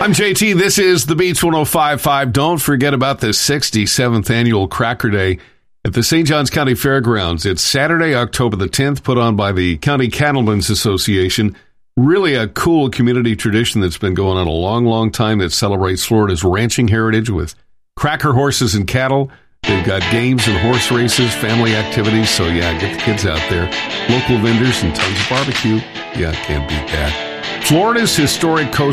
I'm JT. This is the Beats 105.5. Don't forget about the 67th annual Cracker Day at the St. Johns County Fairgrounds. It's Saturday, October the 10th, put on by the County Cattlemen's Association. Really a cool community tradition that's been going on a long, long time that celebrates Florida's ranching heritage with cracker horses and cattle. They've got games and horse races, family activities. So, yeah, get the kids out there. Local vendors and tons of barbecue. Yeah, can't beat that. Florida's historic coast